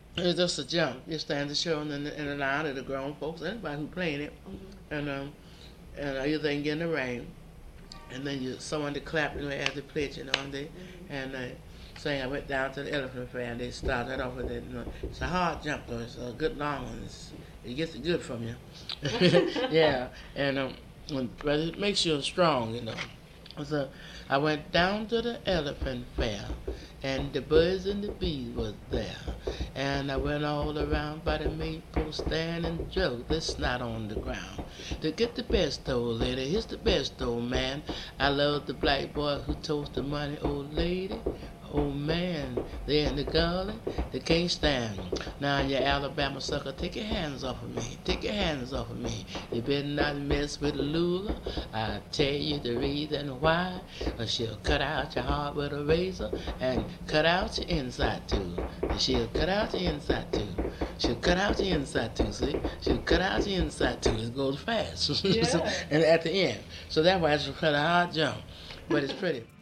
It's just a jump. You stand the show in the line of the grown folks, anybody who playing it, and either they can get in the ring, and then you someone to clap, as they play it, and saying I went down to the elephant fair and they started off with it. It's a hard jump though. It's a good long one. It gets it good from you. Yeah, and but it makes you strong. So I went down to the elephant fair, and the birds and the bees was there. And I went all around by the maple stand and drove the snot on the ground. To get the best old lady, here's the best old man. I love the black boy who toast the money old lady. Oh man, they in the gully, they can't stand me. Now you Alabama sucker, take your hands off of me. Take your hands off of me. You better not mess with Lula. I tell you the reason why. She'll cut out your heart with a razor and cut out your inside too. She'll cut out your inside too. She'll cut out your inside too, see? She'll cut out your inside too. It goes fast. Yeah. And at the end. So that's why it's a hard jump. But it's pretty.